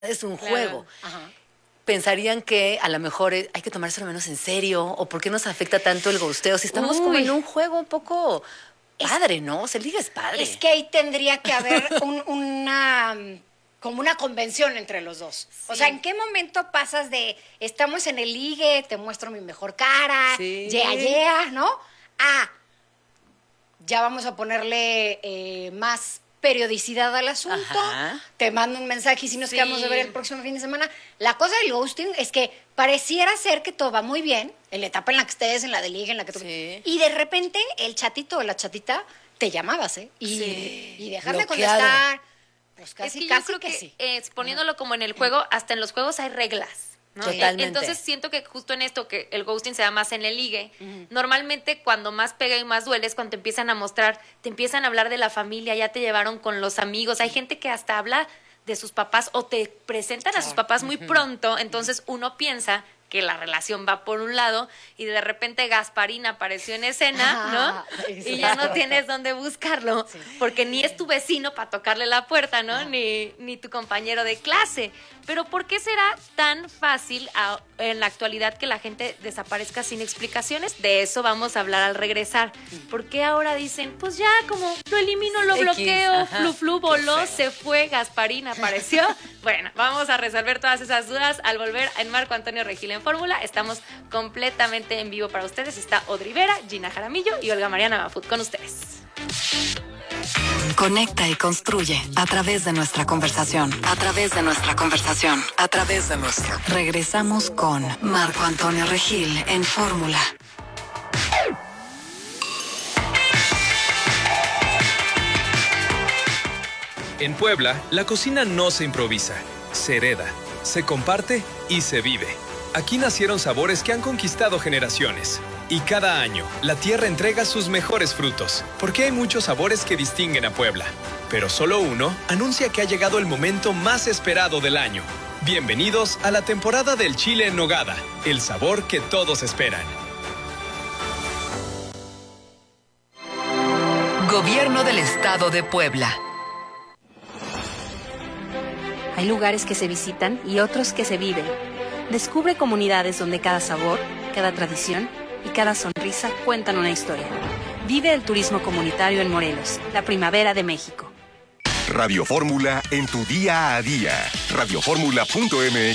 es un Claro. juego. Ajá. Pensarían que a lo mejor hay que tomárselo menos en serio, o por qué nos afecta tanto el ghosteo si estamos como en un juego un poco padre, ¿no? O sea, el ligue es padre. Es que ahí tendría que haber como una convención entre los dos. O sea, ¿en qué momento pasas de estamos en el ligue, te muestro mi mejor cara, Sí. yeah, ¿no? Ya vamos a ponerle más periodicidad al asunto, Ajá. te mando un mensaje y si nos Sí. quedamos de ver el próximo fin de semana. La cosa del ghosting es que pareciera ser que todo va muy bien, en la etapa en la que estés, en la de ligue, en la que tú... Sí. Y de repente el chatito o la chatita te llamabas, ¿eh? Sí. Y dejar de Bloqueado. contestar, pues Es casi, que casi yo creo que, sí. poniéndolo como en el juego, hasta en los juegos hay reglas. ¿no? Totalmente. Entonces siento que justo en esto, que el ghosting se da más en el ligue, normalmente cuando más pega y más duele es cuando te empiezan a mostrar, te empiezan a hablar de la familia, ya te llevaron con los amigos, hay gente que hasta habla de sus papás o te presentan a sus papás muy pronto, entonces uno piensa que la relación va por un lado y de repente Gasparín apareció en escena, ¿no? Y ya no tienes dónde buscarlo, porque ni es tu vecino para tocarle la puerta, ¿no? Ni tu compañero de clase. Pero ¿por qué será tan fácil en la actualidad que la gente desaparezca sin explicaciones? De eso vamos a hablar al regresar. ¿Por qué ahora dicen, pues ya, como lo elimino, lo X, bloqueo, ajá. flu, voló, se fue, Gasparín apareció? Bueno, vamos a resolver todas esas dudas al volver en Marco Antonio Regil en Fórmula. Estamos completamente en vivo para ustedes. Está Audrey Vera, Gina Jaramillo y Olga Mariana Mafut con ustedes. Conecta y construye a través de nuestra conversación. A través de nuestra conversación. A través de nuestra. Regresamos con Marco Antonio Regil en Fórmula. En Puebla, la cocina no se improvisa, se hereda, se comparte y se vive. Aquí nacieron sabores que han conquistado generaciones. Y cada año, la tierra entrega sus mejores frutos, porque hay muchos sabores que distinguen a Puebla. Pero solo uno anuncia que ha llegado el momento más esperado del año. Bienvenidos a la temporada del chile en nogada, el sabor que todos esperan. Gobierno del Estado de Puebla. Hay lugares que se visitan y otros que se viven. Descubre comunidades donde cada sabor, cada tradición y cada sonrisa cuentan una historia. Vive el turismo comunitario en Morelos, la primavera de México. Radio Fórmula en tu día a día. Radioformula.mx.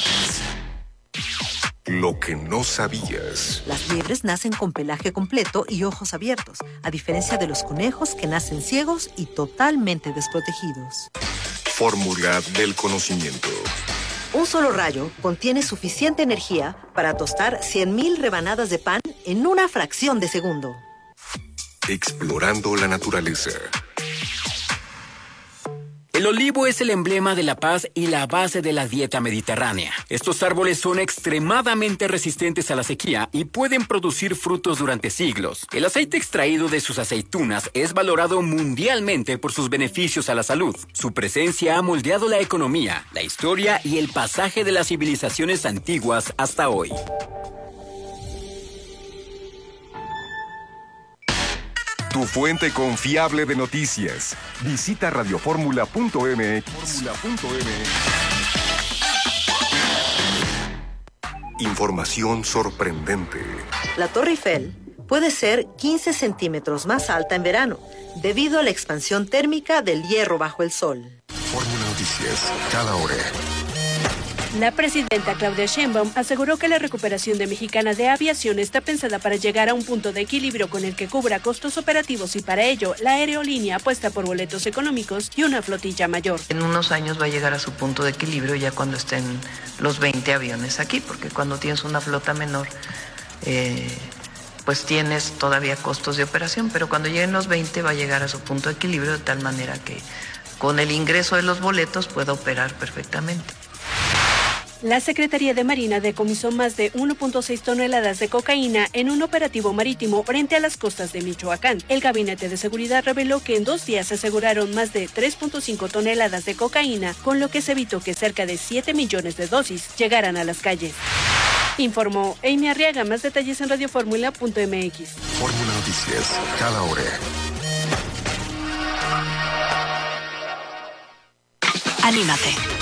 Lo que no sabías. Las liebres nacen con pelaje completo y ojos abiertos, a diferencia de los conejos que nacen ciegos y totalmente desprotegidos. Fórmula del conocimiento. Un solo rayo contiene suficiente energía para tostar 100,000 rebanadas de pan en una fracción de segundo. Explorando la naturaleza. El olivo es el emblema de la paz y la base de la dieta mediterránea. Estos árboles son extremadamente resistentes a la sequía y pueden producir frutos durante siglos. El aceite extraído de sus aceitunas es valorado mundialmente por sus beneficios a la salud. Su presencia ha moldeado la economía, la historia y el pasaje de las civilizaciones antiguas hasta hoy. Tu fuente confiable de noticias. Visita radioformula.mx. Información sorprendente. La Torre Eiffel puede ser 15 centímetros más alta en verano, debido a la expansión térmica del hierro bajo el sol. Fórmula Noticias, cada hora. La presidenta Claudia Sheinbaum aseguró que la recuperación de Mexicana de Aviación está pensada para llegar a un punto de equilibrio con el que cubra costos operativos y para ello la aerolínea apuesta por boletos económicos y una flotilla mayor. En unos años va a llegar a su punto de equilibrio ya cuando estén los 20 aviones aquí, porque cuando tienes una flota menor, pues tienes todavía costos de operación, pero cuando lleguen los 20 va a llegar a su punto de equilibrio de tal manera que con el ingreso de los boletos pueda operar perfectamente. La Secretaría de Marina decomisó más de 1.6 toneladas de cocaína en un operativo marítimo frente a las costas de Michoacán. El Gabinete de Seguridad reveló que en 2 días se aseguraron más de 3.5 toneladas de cocaína, con lo que se evitó que cerca de 7 millones de dosis llegaran a las calles. Informó Amy Arriaga. Más detalles en radioformula.mx. Fórmula Noticias, cada hora. Anímate.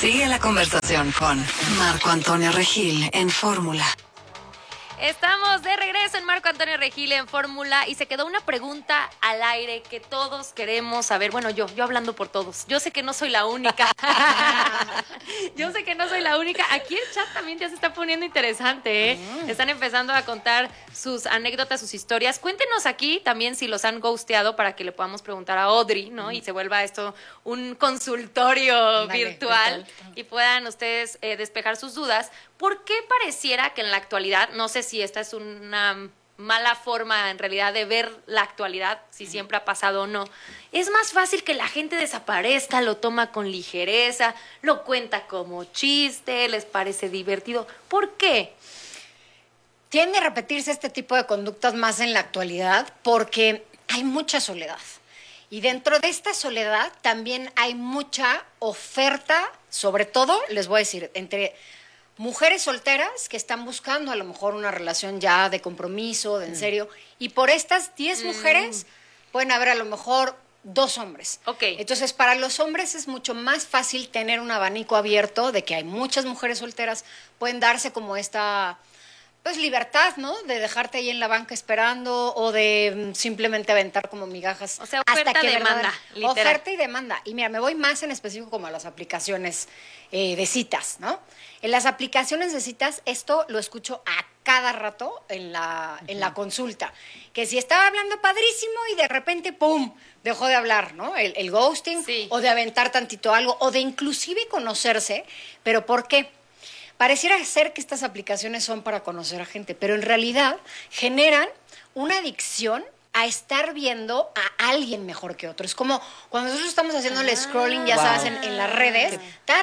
Sigue la conversación con Marco Antonio Regil en Fórmula. Estamos de regreso en Marco Antonio Regil en Fórmula y se quedó una pregunta al aire que todos queremos saber. Bueno, yo hablando por todos. Yo sé que no soy la única. Yo sé que no soy la única. Aquí el chat también ya se está poniendo interesante, ¿eh? Están empezando a contar sus anécdotas, sus historias. Cuéntenos aquí también si los han ghosteado para que le podamos preguntar a Audrey, ¿no? Y se vuelva esto un consultorio virtual y puedan ustedes despejar sus dudas. ¿Por qué pareciera que en la actualidad, no sé si esta es una mala forma en realidad de ver la actualidad, si siempre ha pasado o no, es más fácil que la gente desaparezca, lo toma con ligereza, lo cuenta como chiste, les parece divertido? ¿Por qué? Tiende a repetirse este tipo de conductas más en la actualidad porque hay mucha soledad. Y dentro de esta soledad también hay mucha oferta, sobre todo, les voy a decir, entre mujeres solteras que están buscando a lo mejor una relación ya de compromiso, de en serio, y por estas 10 mujeres pueden haber a lo mejor 2 hombres. Entonces, para los hombres es mucho más fácil tener un abanico abierto de que hay muchas mujeres solteras, pueden darse como esta pues libertad, ¿no? De dejarte ahí en la banca esperando o de simplemente aventar como migajas. O sea, oferta y demanda, literal. Oferta y demanda. Y mira, me voy más en específico como a las aplicaciones de citas, ¿no? En las aplicaciones de citas, esto lo escucho a cada rato en la consulta. Que si estaba hablando padrísimo y de repente, ¡pum!, dejó de hablar, ¿no? El ghosting, o de aventar tantito algo, o de inclusive conocerse. ¿Pero por qué? Pareciera ser que estas aplicaciones son para conocer a gente, pero en realidad generan una adicción a estar viendo a alguien mejor que otro. Es como cuando nosotros estamos haciendo el scrolling, ya sabes, en las redes,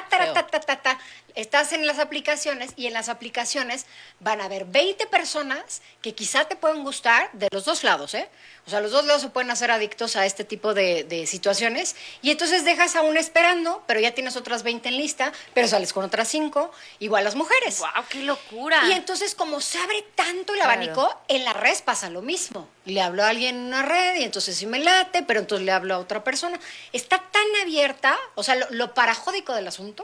estás en las aplicaciones y en las aplicaciones van a haber 20 personas que quizá te pueden gustar de los dos lados, ¿eh? O sea, los dos lados se pueden hacer adictos a este tipo de situaciones y entonces dejas a una esperando, pero ya tienes otras 20 en lista, pero sales con otras 5, igual las mujeres. ¡Guau, qué locura! Y entonces, como se abre tanto el abanico, en la red pasa lo mismo. Le hablo a alguien en una red y entonces sí me late, pero entonces le hablo a otra persona. Está tan abierta, o sea, lo parajódico del asunto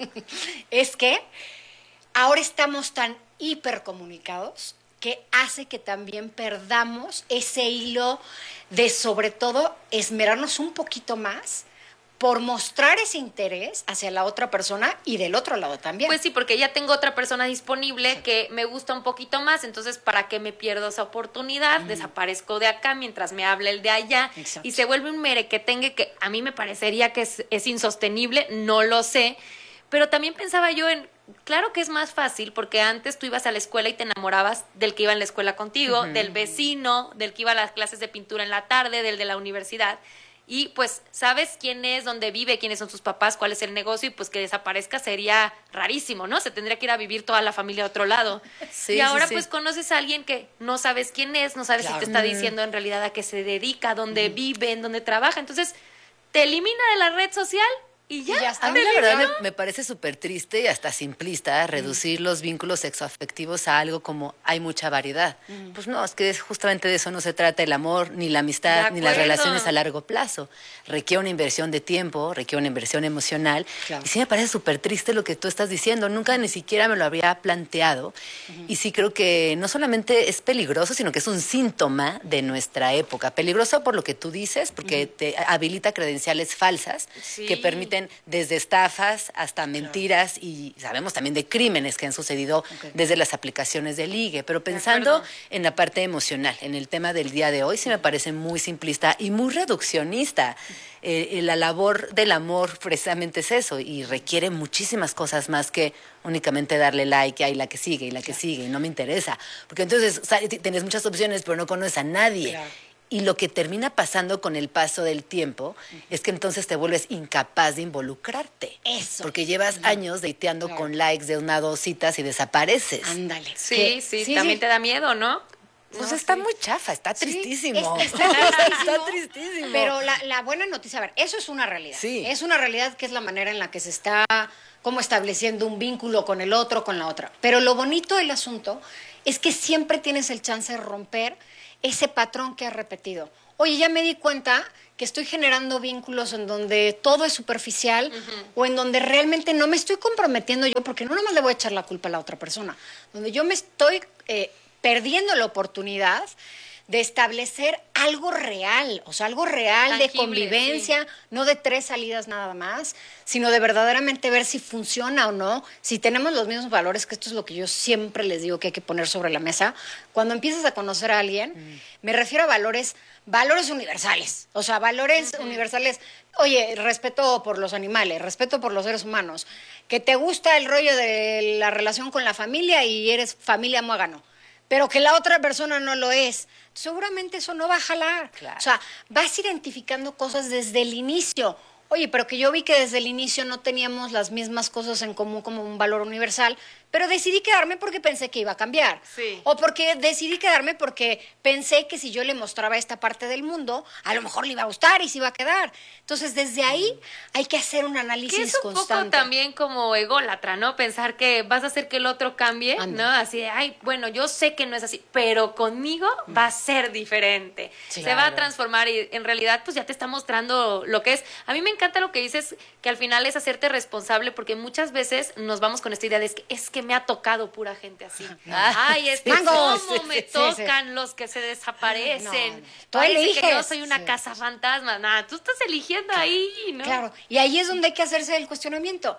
es que ahora estamos tan hipercomunicados que hace que también perdamos ese hilo de, sobre todo, esmerarnos un poquito más por mostrar ese interés hacia la otra persona y del otro lado también. Pues sí, porque ya tengo otra persona disponible que me gusta un poquito más, entonces ¿para qué me pierdo esa oportunidad? Desaparezco de acá mientras me habla el de allá. Exacto. Y se vuelve un merequetengue que a mí me parecería que es insostenible, no lo sé, pero también pensaba yo en, claro que es más fácil porque antes tú ibas a la escuela y te enamorabas del que iba en la escuela contigo, del vecino, del que iba a las clases de pintura en la tarde, del de la universidad. Y pues sabes quién es, dónde vive, quiénes son sus papás, cuál es el negocio y pues que desaparezca sería rarísimo, ¿no? Se tendría que ir a vivir toda la familia a otro lado. Sí, y ahora pues conoces a alguien que no sabes quién es, no sabes si te está diciendo en realidad a qué se dedica, dónde vive, en dónde trabaja. Entonces te elimina de la red social y ya está. A mí la verdad me parece súper triste y hasta simplista reducir los vínculos sexoafectivos a algo como hay mucha variedad. Pues no, es que justamente de eso no se trata el amor, ni la amistad, ni las relaciones a largo plazo. Requiere una inversión de tiempo, requiere una inversión emocional. Y sí me parece súper triste lo que tú estás diciendo. Nunca ni siquiera me lo habría planteado. Y sí creo que no solamente es peligroso, sino que es un síntoma de nuestra época. Peligroso por lo que tú dices, porque te habilita credenciales falsas que permiten desde estafas hasta mentiras y sabemos también de crímenes que han sucedido desde las aplicaciones de ligue. Pero pensando en la parte emocional, en el tema del día de hoy, sí me parece muy simplista y muy reduccionista. La labor del amor precisamente es eso y requiere muchísimas cosas más que únicamente darle like a la que sigue y la que sigue y no me interesa. Porque entonces tienes muchas opciones pero no conoces a nadie. Y lo que termina pasando con el paso del tiempo es que entonces te vuelves incapaz de involucrarte. Eso. Porque llevas años dateando con likes de 1 o 2 citas y desapareces. Ándale. Sí, también te da miedo, ¿no? Pues está muy chafa, está tristísimo. Está tristísimo. Pero la buena noticia, a ver, eso es una realidad. Sí. Es una realidad que es la manera en la que se está como estableciendo un vínculo con el otro, con la otra. Pero lo bonito del asunto es que siempre tienes el chance de romper ese patrón que has repetido. Oye, ya me di cuenta que estoy generando vínculos en donde todo es superficial o en donde realmente no me estoy comprometiendo yo, porque no nomás le voy a echar la culpa a la otra persona, donde yo me estoy perdiendo la oportunidad de establecer algo real, o sea, algo real, tangible, de convivencia, sí. No de 3 salidas nada más, sino de verdaderamente ver si funciona o no, si tenemos los mismos valores, que esto es lo que yo siempre les digo que hay que poner sobre la mesa. Cuando empiezas a conocer a alguien, me refiero a valores universales, o sea, valores universales. Oye, respeto por los animales, respeto por los seres humanos, que te gusta el rollo de la relación con la familia y eres familia muégano, pero que la otra persona no lo es, seguramente eso no va a jalar. Claro. O sea, vas identificando cosas desde el inicio. Oye, pero que yo vi que desde el inicio no teníamos las mismas cosas en común como un valor universal, pero decidí quedarme porque pensé que iba a cambiar. Sí. O porque decidí quedarme porque pensé que si yo le mostraba esta parte del mundo, a lo mejor le iba a gustar y se iba a quedar. Entonces, desde ahí hay que hacer un análisis constante. Que es un poco también como ególatra, ¿no? Pensar que vas a hacer que el otro cambie, ¿no? Así de, ay, bueno, yo sé que no es así, pero conmigo va a ser diferente. Sí, se va a transformar y en realidad pues ya te está mostrando lo que es. A mí me encanta lo que dices, que al final es hacerte responsable, porque muchas veces nos vamos con esta idea de es que me ha tocado pura gente así. Ay, es que cómo me tocan los que se desaparecen. Tú eliges. Que yo soy una casa fantasma. Nada, tú estás eligiendo ahí, ¿no? Claro, y ahí es donde hay que hacerse el cuestionamiento.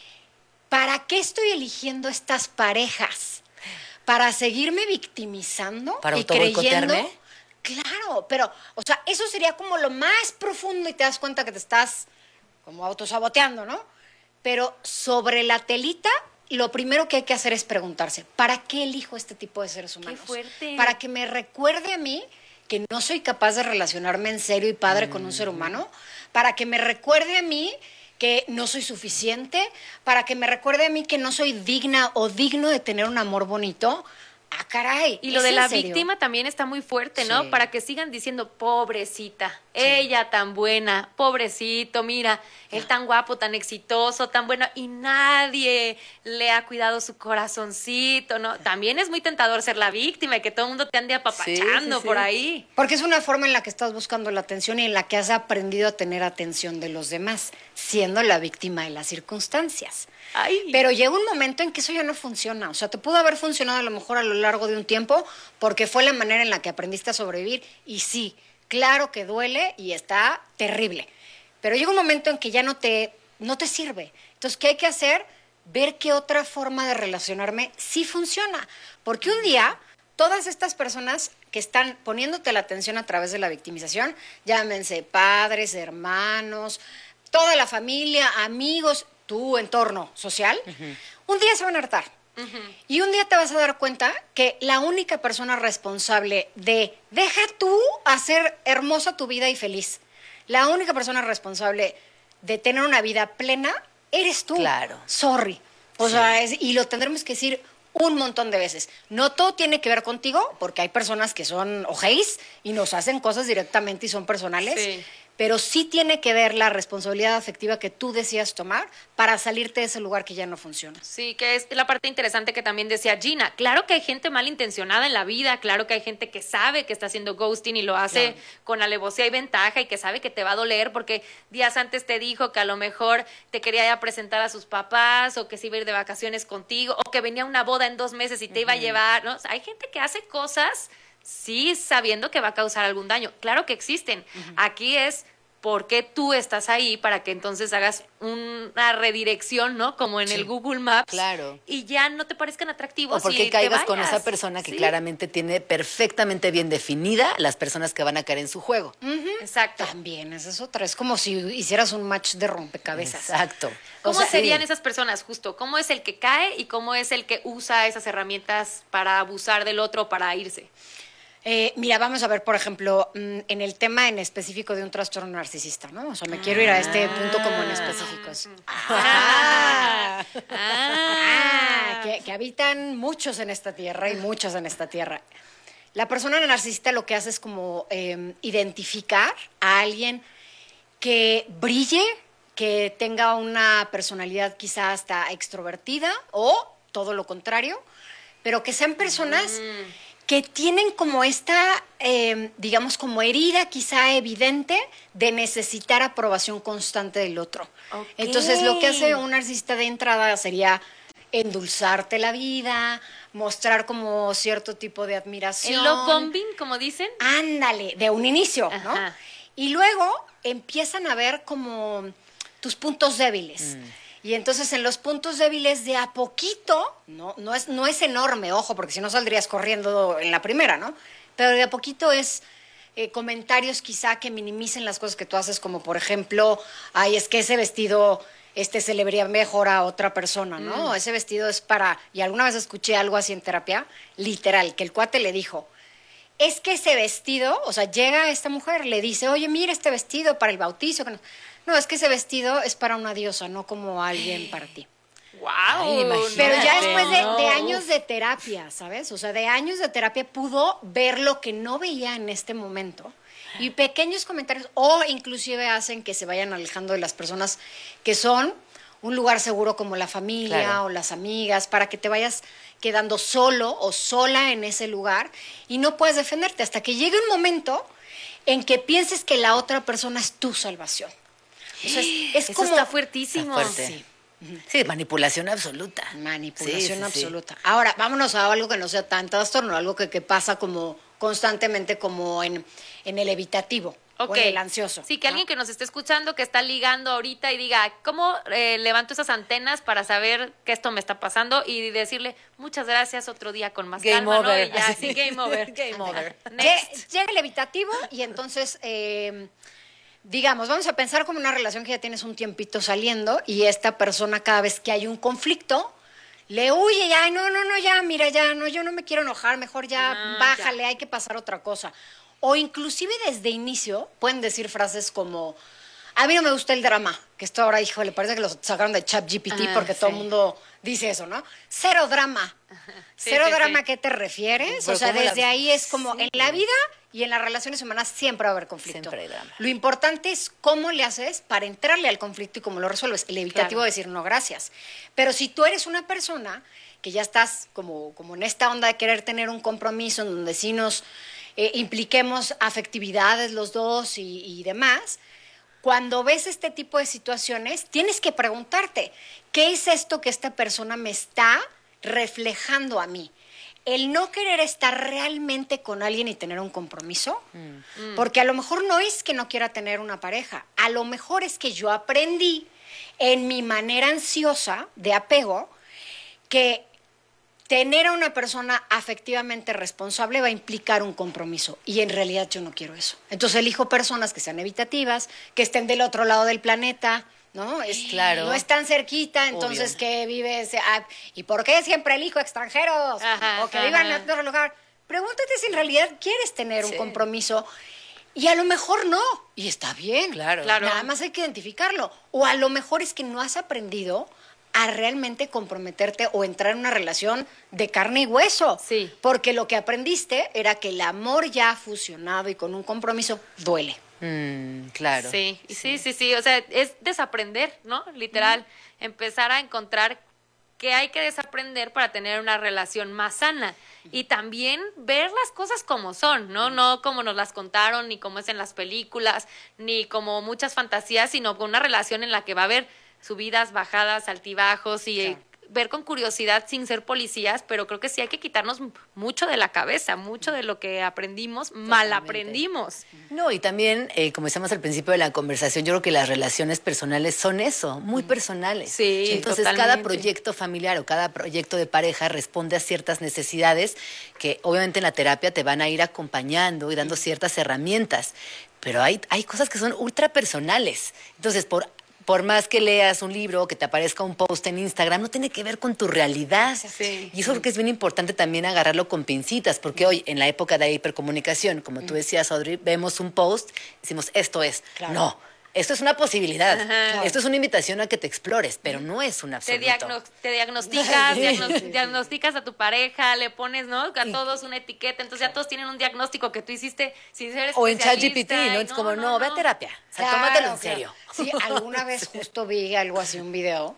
¿Para qué estoy eligiendo estas parejas? ¿Para seguirme victimizando? ¿Para y creyendo? Claro, pero, o sea, eso sería como lo más profundo y te das cuenta que te estás como autosaboteando, ¿no? Pero sobre la telita, lo primero que hay que hacer es preguntarse, ¿para qué elijo este tipo de seres humanos? ¡Qué fuerte! Para que me recuerde a mí que no soy capaz de relacionarme en serio y padre con un ser humano, para que me recuerde a mí que no soy suficiente, para que me recuerde a mí que no soy digna o digno de tener un amor bonito. Ah, caray. Y lo de la víctima también está muy fuerte, ¿no? Sí. Para que sigan diciendo, pobrecita, sí. Ella tan buena, pobrecito, mira, él tan guapo, tan exitoso, tan bueno, y nadie le ha cuidado su corazoncito, ¿no? También es muy tentador ser la víctima y que todo el mundo te ande apapachando por ahí. Porque es una forma en la que estás buscando la atención y en la que has aprendido a tener atención de los demás, siendo la víctima de las circunstancias. Ay. Pero llega un momento en que eso ya no funciona. O sea, te pudo haber funcionado a lo mejor a lo largo de un tiempo porque fue la manera en la que aprendiste a sobrevivir. Y sí, claro que duele y está terrible. Pero llega un momento en que ya no te sirve. Entonces, ¿qué hay que hacer? Ver qué otra forma de relacionarme sí funciona. Porque un día, todas estas personas que están poniéndote la atención a través de la victimización, llámense padres, hermanos, toda la familia, amigos, tu entorno social, un día se van a hartar. Y un día te vas a dar cuenta que la única persona responsable de deja tú hacer hermosa tu vida y feliz, la única persona responsable de tener una vida plena eres tú. Claro. Sorry. O sea, y lo tendremos que decir un montón de veces. No todo tiene que ver contigo, porque hay personas que son ojeis y nos hacen cosas directamente y son personales. Sí. Pero sí tiene que ver la responsabilidad afectiva que tú decías tomar para salirte de ese lugar que ya no funciona. Sí, que es la parte interesante que también decía Gina. Claro que hay gente malintencionada en la vida, claro que hay gente que sabe que está haciendo ghosting y lo hace con alevosía y ventaja y que sabe que te va a doler porque días antes te dijo que a lo mejor te quería ya presentar a sus papás o que se iba a ir de vacaciones contigo o que venía a una boda en 2 meses y te iba a llevar, ¿no? O sea, hay gente que hace cosas sí sabiendo que va a causar algún daño. Claro que existen. Aquí es por qué tú estás ahí para que entonces hagas una redirección, ¿no? Como en el Google Maps. Claro. Y ya no te parezcan atractivos. O porque caigas con esa persona que claramente tiene perfectamente bien definida las personas que van a caer en su juego. Exacto. También, esa es otra. Es como si hicieras un match de rompecabezas. Exacto. ¿Cómo serían esas personas justo? ¿Cómo es el que cae y cómo es el que usa esas herramientas para abusar del otro, para irse? Mira, vamos a ver, por ejemplo, en el tema en específico de un trastorno narcisista, ¿no? O sea, me quiero ir a este punto como en específicos. Que habitan muchos en esta tierra y muchas en esta tierra. La persona narcisista lo que hace es como identificar a alguien que brille, que tenga una personalidad quizá hasta extrovertida o todo lo contrario, pero que sean personas que tienen como esta, digamos, como herida quizá evidente de necesitar aprobación constante del otro. Ok. Entonces, lo que hace un narcisista de entrada sería endulzarte la vida, mostrar como cierto tipo de admiración. El love bombing, como dicen. Ándale, de un inicio, ¿no? Ajá. Y luego empiezan a ver como tus puntos débiles. Y entonces en los puntos débiles de a poquito, no es enorme, ojo, porque si no saldrías corriendo en la primera, ¿no? Pero de a poquito es comentarios quizá que minimicen las cosas que tú haces, como por ejemplo, ay, es que ese vestido se le vería mejor a otra persona, ¿no? Ese vestido es para... Y alguna vez escuché algo así en terapia, literal, que el cuate le dijo, es que ese vestido, o sea, llega esta mujer, le dice, oye, mira este vestido para el bautizo. No, es que ese vestido es para una diosa, no como alguien para ti. ¡Wow! Pero ya después de años de terapia, ¿sabes? O sea, de años de terapia pudo ver lo que no veía en este momento. Y pequeños comentarios, o inclusive hacen que se vayan alejando de las personas que son un lugar seguro como la familia Claro. o las amigas, para que te vayas quedando solo o sola en ese lugar y no puedes defenderte hasta que llegue un momento en que pienses que la otra persona es tu salvación. O sea, es Eso como... está fuertísimo. Está fuerte. Sí, manipulación absoluta. Manipulación Sí. absoluta. Ahora, vámonos a algo que no sea tan trastorno, algo que pasa como constantemente como en el evitativo o en el ansioso. Sí, que alguien que nos esté escuchando, que está ligando ahorita y diga, ¿cómo levanto esas antenas para saber que esto me está pasando? Y decirle, muchas gracias, otro día con más Game calma, over. ¿no? Y ya, sí, game over. Game over. Next. Llega el evitativo y entonces, digamos, vamos a pensar como una relación que ya tienes un tiempito saliendo y esta persona cada vez que hay un conflicto, le huye, ya, no, ya, mira, ya, no, yo no me quiero enojar, mejor ya, bájale, hay que pasar otra cosa. O inclusive desde inicio pueden decir frases como, a mí no me gusta el drama, que esto ahora, híjole, parece que lo sacaron de ChatGPT porque todo el mundo dice eso, ¿no? Cero drama. Sí, Cero sí, drama, sí. ¿qué te refieres? Pero O sea, ¿cómo la- desde ahí es como, Sí. en la vida y en las relaciones humanas siempre va a haber conflicto. Siempre hay drama. Lo importante es cómo le haces para entrarle al conflicto y cómo lo resuelves. El evitativo Claro. es decir, no, gracias. Pero si tú eres una persona que ya estás como en esta onda de querer tener un compromiso en donde sí nos impliquemos afectividades los dos y demás, cuando ves este tipo de situaciones, tienes que preguntarte, ¿qué es esto que esta persona me está reflejando a mí? El no querer estar realmente con alguien y tener un compromiso, porque a lo mejor no es que no quiera tener una pareja, a lo mejor es que yo aprendí en mi manera ansiosa de apego que tener a una persona afectivamente responsable va a implicar un compromiso y en realidad yo no quiero eso. Entonces elijo personas que sean evitativas, que estén del otro lado del planeta, ¿no? Claro. No están cerquita, entonces Obvio. que vives... ¿Y por qué siempre elijo extranjeros? Ajá, O que vivan ajá. en otro lugar. Pregúntate si en realidad quieres tener un Sí. compromiso y a lo mejor no. Y está bien. Claro. Claro. Nada más hay que identificarlo. O a lo mejor es que no has aprendido a realmente comprometerte o entrar en una relación de carne y hueso. Sí. Porque lo que aprendiste era que el amor ya fusionado y con un compromiso duele. Claro. Sí, sí. O sea, es desaprender, ¿no? Literal. Empezar a encontrar qué hay que desaprender para tener una relación más sana. Y también ver las cosas como son, ¿no? No como nos las contaron, ni como es en las películas, ni como muchas fantasías, sino con una relación en la que va a haber subidas, bajadas, altibajos y ver con curiosidad sin ser policías, pero creo que sí hay que quitarnos mucho de la cabeza, mucho de lo que aprendimos, mal aprendimos. No, y también, como decíamos al principio de la conversación, yo creo que las relaciones personales son eso, muy personales. Sí, Entonces, totalmente. cada proyecto familiar o cada proyecto de pareja responde a ciertas necesidades que obviamente en la terapia te van a ir acompañando y dando ciertas herramientas. Pero hay cosas que son ultra personales. Entonces, por más que leas un libro o que te aparezca un post en Instagram, no tiene que ver con tu realidad. Sí. Y eso creo que es bien importante también agarrarlo con pincitas, porque hoy, en la época de hipercomunicación, como tú decías, Audrey, vemos un post, decimos, esto es. Claro. No, esto es una posibilidad. Ajá. Esto es una invitación a que te explores, pero no es un Te, absoluto. te diagnosticas, diagnosticas a tu pareja, le pones, ¿no? A todos una etiqueta, entonces ya todos tienen un diagnóstico que tú hiciste sin ser O en especialista, ChatGPT, ¿no? y Es como, no, ve a terapia. O sea, tómatelo en serio. Sí, alguna vez justo vi algo así, un video,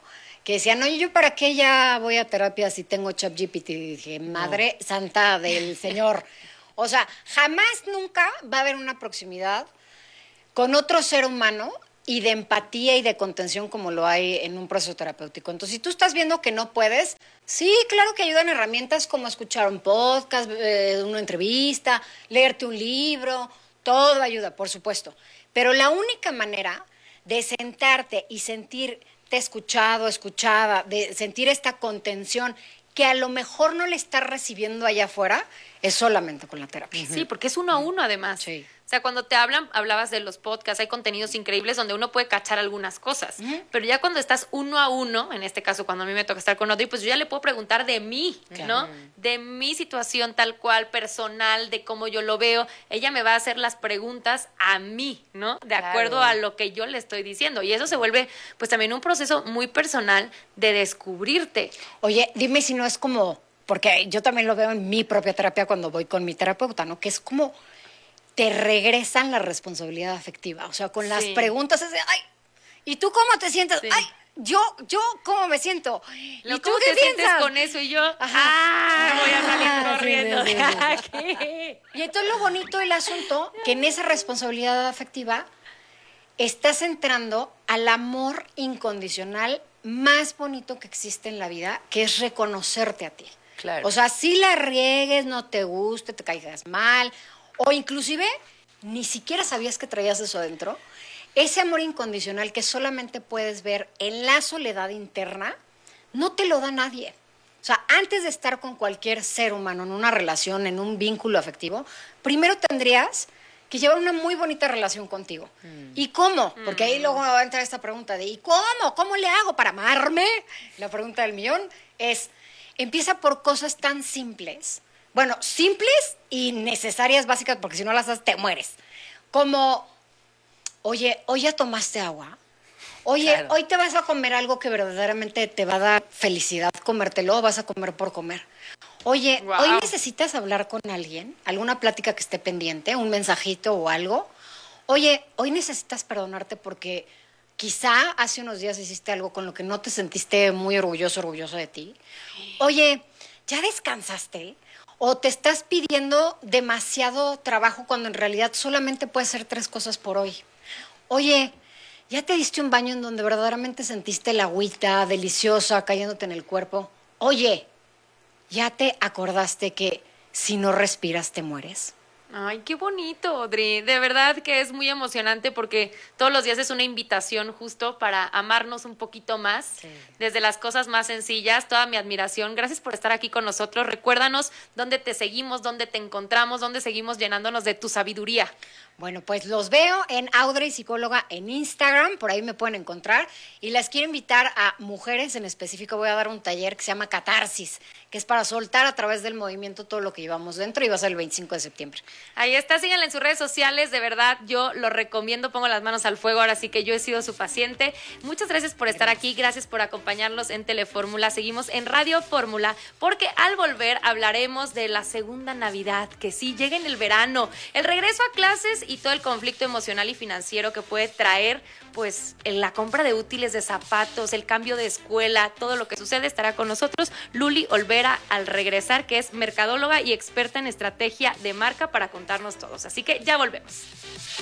que decían, oye, ¿yo para qué ya voy a terapia si tengo ChatGPT? Y dije, madre santa del Señor. O sea, jamás, nunca va a haber una proximidad con otro ser humano y de empatía y de contención como lo hay en un proceso terapéutico. Entonces, si tú estás viendo que no puedes, sí, claro que ayudan herramientas como escuchar un podcast, una entrevista, leerte un libro, todo ayuda, por supuesto. Pero la única manera de sentarte y sentirte escuchado, escuchada, de sentir esta contención que a lo mejor no le estás recibiendo allá afuera, es solamente con la terapia. Sí, porque es 1 a 1 además. Sí. O sea, cuando te hablabas de los podcasts, hay contenidos increíbles donde uno puede cachar algunas cosas. Pero ya cuando estás 1 a 1, en este caso cuando a mí me toca estar con Audrey, pues yo ya le puedo preguntar de mí, ¿no? De mi situación tal cual, personal, de cómo yo lo veo. Ella me va a hacer las preguntas a mí, ¿no? De acuerdo a lo que yo le estoy diciendo. Y eso se vuelve pues también un proceso muy personal de descubrirte. Oye, dime si no es como, porque yo también lo veo en mi propia terapia cuando voy con mi terapeuta, ¿no? Que es como te regresan la responsabilidad afectiva. O sea, con las preguntas es de, ay, ¿y tú cómo te sientes? Sí. Ay, yo, ¿cómo me siento? ¿Y tú ¿Cómo qué te sientes piensas? con eso? Y yo, voy a salir corriendo de aquí. Y entonces lo bonito del asunto, que en esa responsabilidad afectiva estás entrando al amor incondicional más bonito que existe en la vida, que es reconocerte a ti. Claro. O sea, si la riegues, no te guste, te caigas mal, o inclusive ni siquiera sabías que traías eso adentro, ese amor incondicional que solamente puedes ver en la soledad interna, no te lo da nadie. O sea, antes de estar con cualquier ser humano en una relación, en un vínculo afectivo, primero tendrías que llevar una muy bonita relación contigo. ¿Y cómo? Porque ahí luego va a entrar esta pregunta de ¿y cómo? ¿Cómo le hago para amarme? La pregunta del millón es, empieza por cosas tan simples. Bueno, simples y necesarias, básicas, porque si no las haces te mueres. Como, oye, ¿hoy ya tomaste agua? Oye, ¿hoy te vas a comer algo que verdaderamente te va a dar felicidad comértelo o vas a comer por comer? Oye, ¿hoy necesitas hablar con alguien? ¿Alguna plática que esté pendiente? ¿Un mensajito o algo? Oye, ¿hoy necesitas perdonarte porque quizá hace unos días hiciste algo con lo que no te sentiste muy orgulloso de ti? Oye, ¿ya descansaste? ¿O te estás pidiendo demasiado trabajo cuando en realidad solamente puedes hacer 3 cosas por hoy? Oye, ¿ya te diste un baño en donde verdaderamente sentiste la agüita deliciosa cayéndote en el cuerpo? Oye, ¿ya te acordaste que si no respiras te mueres? Ay, qué bonito, Audrey. De verdad que es muy emocionante porque todos los días es una invitación justo para amarnos un poquito más, desde las cosas más sencillas. Toda mi admiración. Gracias por estar aquí con nosotros. Recuérdanos dónde te seguimos, dónde te encontramos, dónde seguimos llenándonos de tu sabiduría. Bueno, pues los veo en Audrey Psicóloga en Instagram, por ahí me pueden encontrar. Y las quiero invitar a mujeres, en específico voy a dar un taller que se llama Catarsis, que es para soltar a través del movimiento todo lo que llevamos dentro y va a ser el 25 de septiembre. Ahí está, síganla en sus redes sociales, de verdad, yo lo recomiendo, pongo las manos al fuego, ahora sí que yo he sido su paciente. Muchas gracias por estar aquí, gracias por acompañarnos en Telefórmula. Seguimos en Radio Fórmula, porque al volver hablaremos de la segunda Navidad, que sí, llega en el verano, el regreso a clases y todo el conflicto emocional y financiero que puede traer, pues, en la compra de útiles, de zapatos, el cambio de escuela, todo lo que sucede. Estará con nosotros Luli Olvera al regresar, que es mercadóloga y experta en estrategia de marca para contarnos todos. Así que ya volvemos.